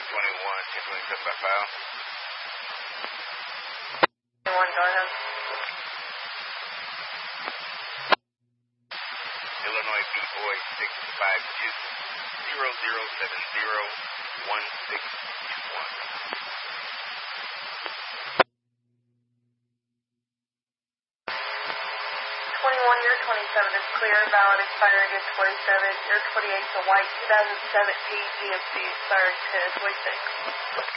1027 by file. 21, go ahead. Illinois B-Boy 652 00701621. 21, year 27 is clear, valid, expiring at 27. Year 28 is a white 2017 GMC, expiring 1026.